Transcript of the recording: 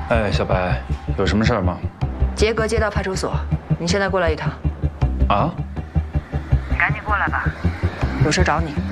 哎，小白，有什么事儿吗？ 杰哥接到派出所，你现在过来一趟。 啊？ 你赶紧过来吧，有事找你。